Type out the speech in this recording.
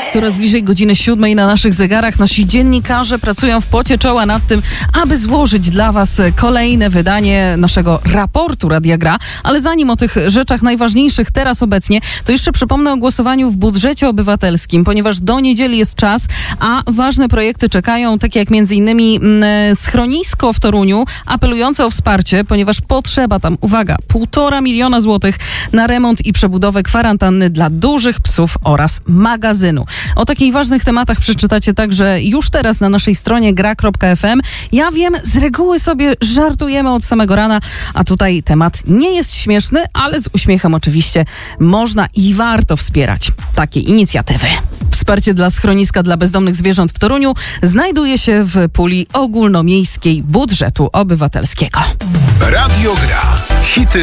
Coraz bliżej godziny 7 na naszych zegarach nasi dziennikarze pracują w pocie czoła nad tym, aby złożyć dla Was kolejne wydanie naszego raportu Radia Gra. Ale zanim o tych rzeczach najważniejszych teraz obecnie, to jeszcze przypomnę o głosowaniu w budżecie obywatelskim, ponieważ do niedzieli jest czas, a ważne projekty czekają, takie jak m.in. schronisko w Toruniu, apelujące o wsparcie, ponieważ potrzeba tam, uwaga, 1,5 miliona złotych na remont i przebudowę kwarantanny dla dużych psów oraz magazynu. O takich ważnych tematach przeczytacie także już teraz na naszej stronie gra.fm. Ja wiem, z reguły sobie żartujemy od samego rana, a tutaj temat nie jest śmieszny, ale z uśmiechem oczywiście można i warto wspierać takie inicjatywy. Wsparcie dla schroniska dla bezdomnych zwierząt w Toruniu znajduje się w puli ogólnomiejskiej budżetu obywatelskiego. Radio Gra. Hity